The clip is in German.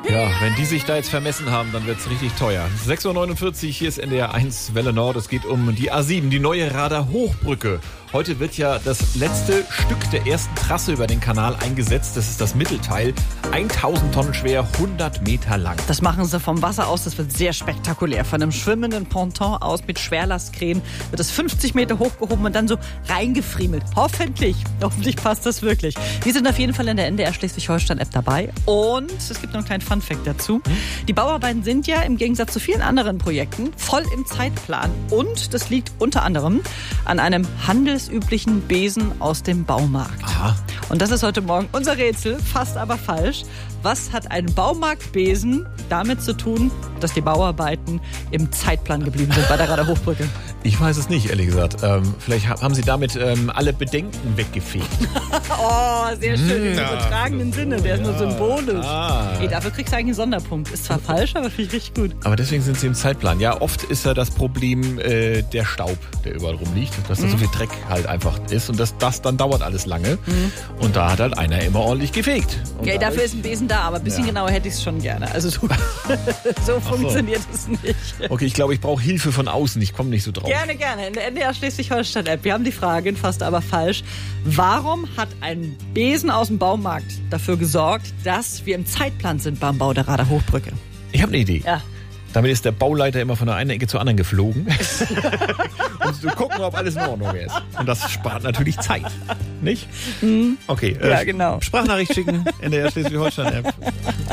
Ja, wenn die sich da jetzt vermessen haben, dann wird's richtig teuer. 6.49 Uhr, hier ist NDR 1 Welle Nord. Es geht um die A7, die neue Rader Hochbrücke. Heute wird ja das letzte Stück der ersten Trasse über den Kanal eingesetzt. Das ist das Mittelteil. 1000 Tonnen schwer, 100 Meter lang. Das machen sie vom Wasser aus. Das wird sehr spektakulär. Von einem schwimmenden Ponton aus mit Schwerlastkränen wird es 50 Meter hochgehoben und dann so reingefriemelt. Hoffentlich passt das wirklich. Wir sind auf jeden Fall in der NDR Schleswig-Holstein-App dabei. Und es gibt noch einen kleinen Funfact dazu. Die Bauarbeiten sind ja im Gegensatz zu vielen anderen Projekten voll im Zeitplan. Und das liegt unter anderem an einem handelsüblichen Besen aus dem Baumarkt. Aha. Und das ist heute Morgen unser Rätsel, fast aber falsch. Was hat ein Baumarktbesen damit zu tun, dass die Bauarbeiten im Zeitplan geblieben sind bei der Rader Hochbrücke? Ich weiß es nicht, ehrlich gesagt. Vielleicht haben sie damit alle Bedenken weggefegt. Oh, sehr schön, im übertragenen Sinne. Der ist nur symbolisch. Ah. Ey, dafür kriegst du eigentlich einen Sonderpunkt. Ist zwar falsch, aber finde ich richtig gut. Aber deswegen sind sie im Zeitplan. Ja, oft ist ja das Problem der Staub, der überall rumliegt. Dass da so viel Dreck halt einfach ist. Und das dann dauert alles lange. Und da hat halt einer immer ordentlich gefegt. Und Ja, dafür ist ein Besen da, aber ein bisschen genauer hätte ich es schon gerne. Also so funktioniert es nicht. Okay, ich glaube, ich brauche Hilfe von außen. Ich komme nicht so drauf. Gerne. In der NDR Schleswig-Holstein-App. Wir haben die Frage, fast aber falsch. Warum hat ein Besen aus dem Baumarkt dafür gesorgt, dass wir im Zeitplan sind beim Bau der Rader Hochbrücke? Ich habe eine Idee. Ja. Damit ist der Bauleiter immer von der einen Ecke zur anderen geflogen. Und zu gucken, ob alles in Ordnung ist. Und das spart natürlich Zeit. Nicht? Okay. Ja, genau. Sprachnachricht schicken in der Schleswig-Holstein-App.